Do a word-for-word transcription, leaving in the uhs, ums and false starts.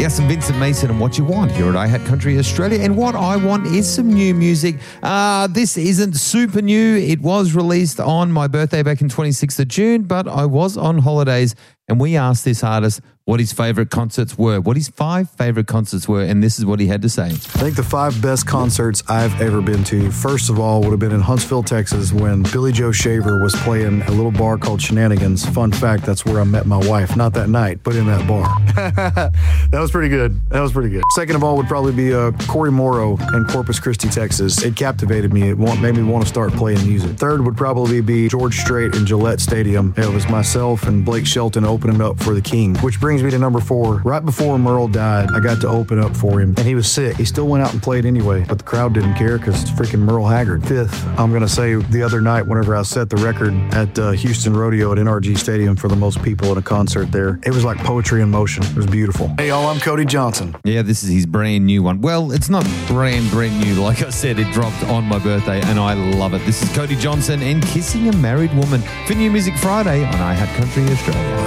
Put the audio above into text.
Yes, and Vincent Mason and What You Want here at I Had Country Australia. And what I want is some new music. Uh, this isn't super new. It was released on my birthday back in twenty-sixth of June, but I was on holidays and we asked this artist what his favourite concerts were, what his five favourite concerts were, and this is what he had to say. I think the five best concerts I've ever been to, first of all, would have been in Huntsville, Texas, when Billy Joe Shaver was playing a little bar called Shenanigans. Fun fact, that's where I met my wife. Not that night, but in that bar. That was pretty good. That was pretty good. Second of all would probably be uh, Corey Morrow in Corpus Christi, Texas. It captivated me. It want, made me want to start playing music. Third would probably be George Strait in Gillette Stadium. It was myself and Blake Shelton opening up for the King, which brings me to number four. Right before Merle died, I got to open up for him, and he was sick. He still went out and played anyway, but the crowd didn't care because it's freaking Merle Haggard. Fifth, I'm going to say the other night whenever I set the record at uh, Houston Rodeo at N R G Stadium for the most people at a concert there, it was like poetry in motion. It was beautiful. Hey, y'all, I'm Cody Johnson. Yeah, this is his brand new one. Well, it's not brand, brand new. Like I said, it dropped on my birthday, and I love it. This is Cody Johnson and Kissing a Married Woman for New Music Friday on I Had Country Australia.